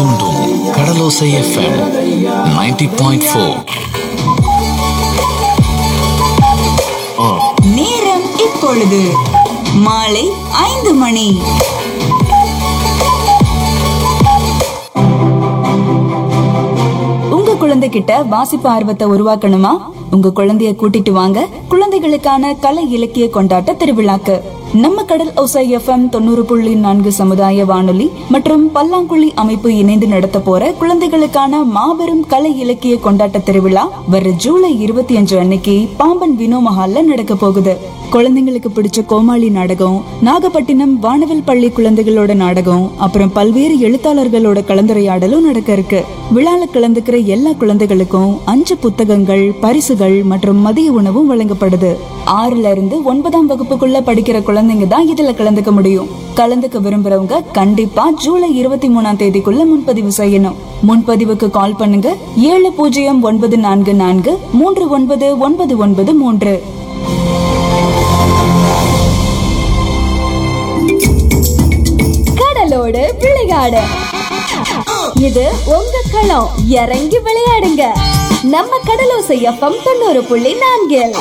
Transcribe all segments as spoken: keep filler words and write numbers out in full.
தூண்டும் கடலோசை FM ninety point four. நேரம் இப்பொழுது மாலை ஐந்து மணி. உங்க குழந்தைகிட்ட வாசிப்பு ஆர்வத்தை உருவாக்கணுமா? உங்க குழந்தைய கூட்டிட்டு வாங்க குழந்தைகளுக்கான கலை இலக்கிய கொண்டாட்ட திருவிழாக்கு. நம்ம கடல் ஓசை எஃப்எம் தொண்ணூறு புள்ளி நான்கு சமுதாய வானொலி மற்றும் பல்லாங்குழி அமைப்பு இணைந்து நடத்த போற குழந்தைகளுக்கான மாபெரும் கலை இலக்கிய கொண்டாட்ட திருவிழா வர ஜூலை இருபத்தி அஞ்சு அன்னைக்கு பாம்பன் வினோ மஹால்ல நடக்க போகுது. குழந்தைங்களுக்கு பிடிச்ச கோமாளி நாடகம், நாகப்பட்டினம் வானவில் பள்ளி குழந்தைகளோட நாடகம், அப்புறம் பல்வேறு எழுத்தாளர்களோட கலந்துரையாடலும் நடக்க இருக்கு. விழால கலந்துக்கிற எல்லா குழந்தைகளுக்கும் அஞ்சு புத்தகங்கள், பரிசுகள் மற்றும் மதிய உணவும் வழங்கப்படுது. ஆறுல இருந்து ஒன்பதாம் வகுப்புக்குள்ள படிக்கிற குழந்தைங்க தான் இதுல கலந்துக்க முடியும். கலந்துக்க விரும்புறவங்க கண்டிப்பா ஜூலை இருபத்தி மூணாம் தேதிக்குள்ள முன்பதிவு செய்யணும். முன்பதிவுக்கு கால் பண்ணுங்க ஏழு பூஜ்ஜியம் ஒன்பது நான்கு நான்கு மூன்று ஒன்பது ஒன்பது ஒன்பது மூன்று. கடலோடு விளையாடு, இது உங்க களம். இறங்கி விளையாடுங்க. நம்ம கடலோசை எஃப்எம் தொண்ணூறு புள்ளி நான்கில்.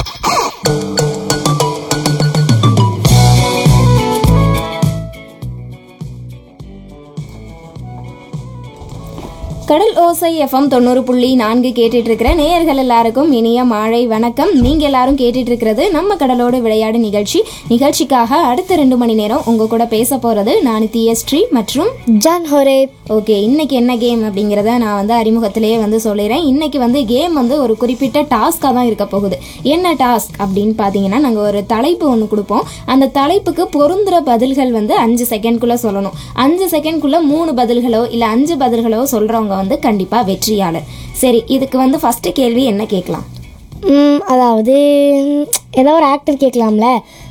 கடல் ஓசை எஃப்எம் தொண்ணூறு புள்ளி நான்கு கேட்டுட்டு இருக்கிற நேயர்கள் எல்லாருக்கும் இனிய மாலை வணக்கம். நீங்க எல்லாரும் கேட்டுட்டு இருக்கிறது நம்ம கடலோடு விளையாடு நிகழ்ச்சி. நிகழ்ச்சிக்காக அடுத்த ரெண்டு மணி நேரம் உங்க கூட பேச போறது நான் தியஸ்ரீ மற்றும் ஜான் ஹோரே. ஓகே, இன்னைக்கு என்ன கேம் அப்படிங்கிறத நான் வந்து அறிமுகத்திலேயே வந்து சொல்லிடுறேன். இன்னைக்கு வந்து கேம் வந்து ஒரு குறிப்பிட்ட டாஸ்காக தான் இருக்க போகுது. என்ன டாஸ்க் அப்படின்னு பார்த்தீங்கன்னா, நாங்கள் ஒரு தலைப்பு ஒன்று கொடுப்போம். அந்த தலைப்புக்கு பொருந்துற பதில்கள் வந்து அஞ்சு செகண்ட்குள்ளே சொல்லணும். அஞ்சு செகண்ட்குள்ளே மூணு பதில்களோ இல்லை அஞ்சு பதில்களோ சொல்கிறவங்க வந்து கண்டிப்பா வெற்றியாளர். சரி, இதுக்கு வந்து ஃபர்ஸ்ட் கேள்வி என்ன கேட்கலாம்? அதாவது ஏதோ ஒரு ஆக்டர் கேட்கலாம்ல.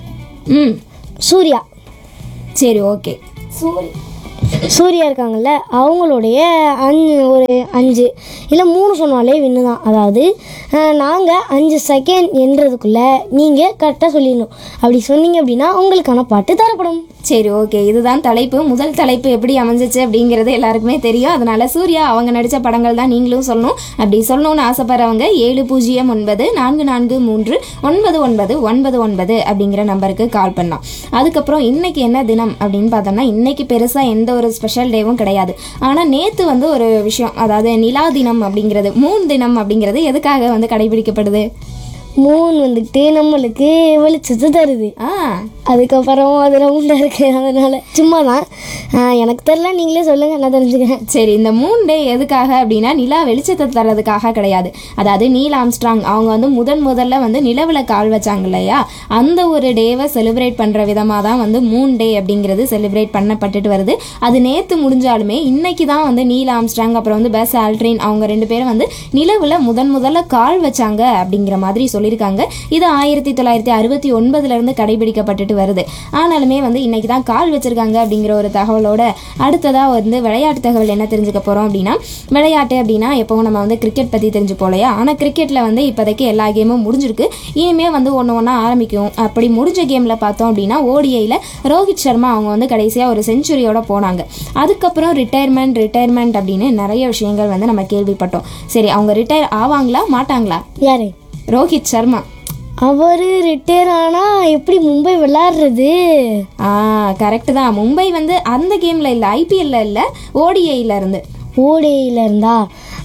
ம் சூர்யா. சரி, ஓகே. சூர்யா சூர்யா இருக்காங்கல்ல, அவங்களுடைய அஞ்சு ஒரு அஞ்சு இல்லை மூணு சொன்னாலே வின்னு தான். அதாவது நாங்கள் அஞ்சு செகண்ட் என்றதுக்குள்ளே நீங்கள் கரெக்டாக சொல்லிடணும். அப்படி சொன்னீங்க அப்படின்னா உங்களுக்கான பாட்டு தரப்படும். சரி, ஓகே. இதுதான் தலைப்பு. முதல் தலைப்பு எப்படி அமைஞ்சிச்சு அப்படிங்கிறது எல்லாருக்குமே தெரியும். அதனால சூர்யா அவங்க நடித்த படங்கள் தான் நீங்களும் சொல்லணும். அப்படி சொல்லணும்னு ஆசைப்படுறவங்க ஏழு பூஜ்ஜியம் ஒன்பது நான்கு நான்கு மூன்று ஒன்பது ஒன்பது ஒன்பது ஒன்பது அப்படிங்கிற நம்பருக்கு கால் பண்ணலாம். அதுக்கப்புறம் இன்னைக்கு என்ன தினம் அப்படின்னு பார்த்தோம்னா, இன்னைக்கு பெருசாக எந்த ஒரு ஸ்பெஷல் டேவும் கிடையாது. ஆனால் நேற்று வந்து ஒரு விஷயம், அதாவது நிலா தினம் அப்படிங்கிறது, மூன் தினம் அப்படிங்கிறது எதுக்காக வந்து கடைபிடிக்கப்படுது? மூன் வந்துட்டு நம்மளுக்கு வெளிச்சத்தை தருது. ஆ அதுக்கப்புறம் அது ரவுண்டாக இருக்கு, அதனால சும்மா தான். எனக்கு தெரியல, நீங்களே சொல்லுங்க, நான் தெரிஞ்சுக்கிறேன். சரி, இந்த மூன் டே எதுக்காக அப்படின்னா நிலா வெளிச்சத்தை தர்றதுக்காக கிடையாது. அதாவது நீல் ஆம்ஸ்ட்ராங் அவங்க வந்து முதன் முதல்ல வந்து நிலவில் கால் வச்சாங்க இல்லையா, அந்த ஒரு டேவை செலிப்ரேட் பண்ணுற விதமாக தான் வந்து மூன் டே அப்படிங்கிறது செலிப்ரேட் பண்ணப்பட்டுட்டு வருது. அது நேற்று முடிஞ்சாலுமே இன்னைக்கு தான் வந்து நீல் ஆம்ஸ்ட்ராங் அப்புறம் வந்து பஸ் ஆல்ட்ரின் அவங்க ரெண்டு பேரும் வந்து நிலவில் முதன் முதல்ல கால் வச்சாங்க அப்படிங்கிற மாதிரி சொல்லியிருக்காங்க. இது ஆயிரத்தி தொள்ளாயிரத்தி அறுபத்தி ஒன்பதுல இருந்து கடைபிடிக்கப்பட்டுட்டு வருது. ஆனாலுமே வந்து இன்னைக்கு தான் கால் வச்சிருக்காங்க அப்படிங்கிற ஒரு தகவலோட அடுத்ததா வந்து விளையாட்டு தகவல் என்ன தெரிஞ்சுக்க போறோம் அப்படின்னா, விளையாட்டு அப்படின்னா எப்பவும் நம்ம வந்து கிரிக்கெட் பத்தி தெரிஞ்சு போலையா. ஆனா கிரிக்கெட்ல வந்து இப்போதைக்கு எல்லா கேமும் முடிஞ்சிருக்கு. இனிமே வந்து ஒன்று ஒன்றா ஆரம்பிக்கும். அப்படி முடிஞ்ச கேம்ல பார்த்தோம் அப்படின்னா ஓடிஐல ரோஹித் சர்மா அவங்க வந்து கடைசியா ஒரு செஞ்சுரியோட போனாங்க. அதுக்கப்புறம் ரிட்டையர்மெண்ட் ரிட்டையர்மெண்ட் அப்படின்னு நிறைய விஷயங்கள் வந்து நம்ம கேள்விப்பட்டோம். சரி, அவங்க ரிட்டையர் ஆவாங்களா மாட்டாங்களா? யாரு? ரோஹித் சர்மா. அவர் ரிட்டையர் ஆனால் எப்படி மும்பை விளையாடுறது? ஆ கரெக்டு தான். மும்பை வந்து அந்த கேமில் இல்லை, ஐபிஎல்ல இல்லை, ஓடிஐல இருந்து. ஓடிஐல இருந்தா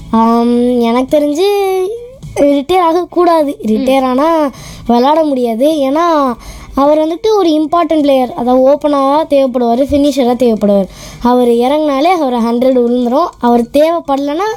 எனக்கு தெரிஞ்சு ரிட்டையர் ஆகக்கூடாது. ரிட்டையர் ஆனால் விளையாட முடியாது. ஏன்னா அவர் வந்துட்டு ஒரு இம்பார்ட்டன்ட் பிளேயர். அதாவது ஓப்பனராக தேவைப்படுவார், ஃபினிஷராக தேவைப்படுவார். அவர் இறங்கினாலே அவர் ஹண்ட்ரட் விழுந்துடும். அவர் தேவைப்படலைன்னா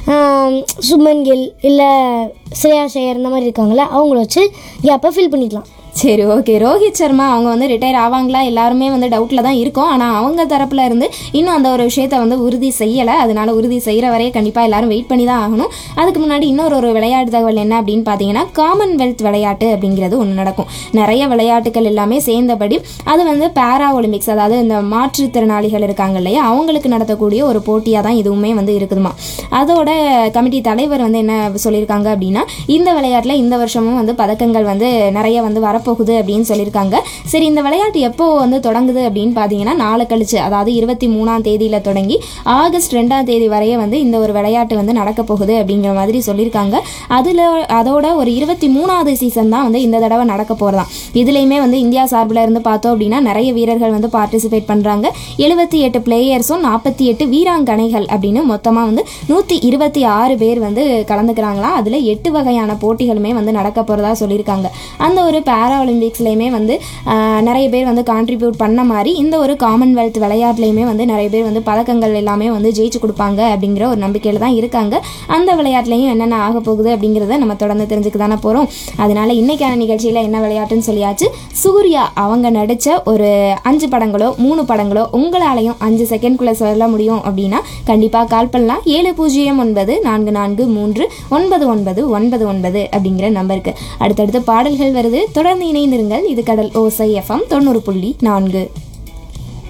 சுப்மன் கில் இல்லை ஸ்ரேயா ஷையர் இந்த மாதிரி இருக்காங்களே, அவங்கள வச்சு கேப்பை ஃபில் பண்ணிக்கலாம். சரி, ஓகே. ரோஹித் சர்மா அவங்க வந்து ரிட்டையர் ஆவாங்களா எல்லாருமே வந்து டவுட்டில் தான் இருக்கும். ஆனால் அவங்க தரப்பில் இருந்து இன்னும் அந்த ஒரு விஷயத்தை வந்து உறுதி செய்யலை. அதனால உறுதி செய்கிற வரையே கண்டிப்பாக எல்லாரும் வெயிட் பண்ணி தான் ஆகணும். அதுக்கு முன்னாடி இன்னொரு ஒரு விளையாட்டு தகவல் என்ன அப்படின்னு பார்த்தீங்கன்னா, காமன்வெல்த் விளையாட்டு அப்படிங்கிறது ஒன்று நடக்கும். நிறைய விளையாட்டுகள் எல்லாமே சேர்ந்தபடி அது வந்து பேரா ஒலிம்பிக்ஸ், அதாவது இந்த மாற்றுத்திறனாளிகள் இருக்காங்க இல்லையா, அவங்களுக்கு நடத்தக்கூடிய ஒரு போட்டியாக தான் இதுவுமே வந்து இருக்குதுமா. அதோட கமிட்டி தலைவர் வந்து என்ன சொல்லியிருக்காங்க அப்படின்னா, இந்த விளையாட்டில் இந்த வருஷமும் வந்து பதக்கங்கள் வந்து நிறைய வந்து வர வரப்போகுது அப்படின்னு சொல்லியிருக்காங்க. சரி, இந்த விளையாட்டு எப்போ வந்து தொடங்குது அப்படின்னு பார்த்தீங்கன்னா நாளை கழிச்சு, அதாவது இருபத்தி மூணாம் தேதியில் தொடங்கி ஆகஸ்ட் ரெண்டாம் தேதி வரைய வந்து இந்த ஒரு விளையாட்டு வந்து நடக்க போகுது அப்படிங்கிற மாதிரி சொல்லியிருக்காங்க. அதில் அதோட ஒரு இருபத்தி மூணாவது சீசன் தான் வந்து இந்த தடவை நடக்க போகிறதாம். இதுலேயுமே வந்து இந்தியா சார்பில் இருந்து பார்த்தோம் அப்படின்னா நிறைய வீரர்கள் வந்து பார்ட்டிசிபேட் பண்ணுறாங்க. எழுபத்தி எட்டு பிளேயர்ஸும் நாற்பத்தி எட்டு வீராங்கனைகள் அப்படின்னு மொத்தமாக வந்து நூற்றி இருபத்தி ஆறு பேர் வந்து கலந்துக்கிறாங்களாம். அதில் எட்டு வகையான போட்டிகளுமே வந்து நடக்க போகிறதா சொல்லியிருக்காங்க. அந்த ஒரு பேரா ஒலிம்பிக்ஸ்லேயுமே வந்து நிறைய பேர் வந்து கான்ட்ரிபியூட் பண்ண மாதிரி இந்த ஒரு காமன்வெல்த் விளையாட்டுலையுமே வந்து நிறைய பேர் வந்து பதக்கங்கள் எல்லாமே வந்து ஜெயிச்சு கொடுப்பாங்க அப்படிங்கிற ஒரு நம்பிக்கையில் தான் இருக்காங்க. அந்த விளையாட்டுலையும் என்னென்ன ஆக போகுது அப்படிங்கிறத நம்ம தொடர்ந்து தெரிஞ்சுக்க தானே போகிறோம். அதனால இன்னைக்கான நிகழ்ச்சியில் என்ன விளையாட்டுன்னு சொல்லியாச்சு. சூர்யா அவங்க நடித்த ஒரு அஞ்சு படங்களோ மூணு படங்களோ உங்களாலையும் அஞ்சு செகண்ட்குள்ளே சொல்ல முடியும் அப்படின்னா கண்டிப்பாக கால் பண்ணலாம். ஏழு பூஜ்ஜியம் ஒன்பது நான்கு நான்கு மூன்று ஒன்பது ஒன்பது ஒன்பது ஒன்பது அப்படிங்கிற நம்பருக்கு. அடுத்தடுத்து பாடல்கள் வருது, தொடர்ந்து இணைந்திருங்கள். இது கடல் ஓசை எஃப்எம் தொண்ணூறு புள்ளி நான்கு.